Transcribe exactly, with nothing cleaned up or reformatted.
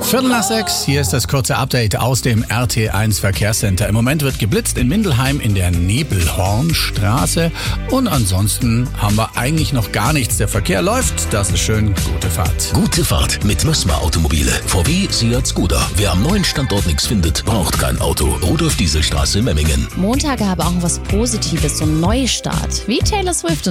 Viertel nach sechs, hier ist das kurze Update aus dem R T eins Verkehrscenter. Im Moment wird geblitzt in Mindelheim in der Nebelhornstraße und ansonsten haben wir eigentlich noch gar nichts. Der Verkehr läuft, das ist schön. Gute Fahrt. Gute Fahrt mit Mössmer Automobile. V W, Seat, Skoda. Wer am neuen Standort nichts findet, braucht kein Auto. Rudolf-Diesel-Straße, Memmingen. Montage haben auch was Positives, so ein Neustart, wie Taylor Swift.